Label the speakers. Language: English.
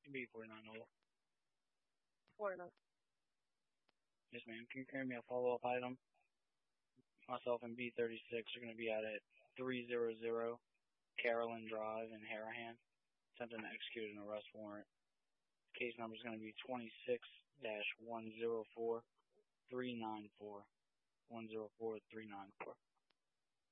Speaker 1: B49 Nola.
Speaker 2: Florida.
Speaker 1: Yes, ma'am. Can you carry me a follow-up item? Myself and B36 are going to be out at 300 Carolyn Drive in Harahan, attempting to execute an arrest warrant. The case number is going to be 26-104-394. 104-394.